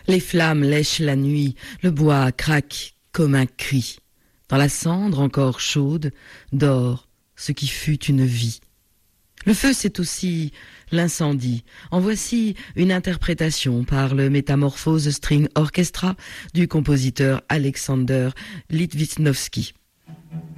Les flammes lèchent la nuit, le bois craque comme un cri. Dans la cendre encore chaude, dort ce qui fut une vie. Le feu, c'est aussi l'incendie. En voici une interprétation par le Métamorphose String Orchestra du compositeur Alexander Litvinovsky.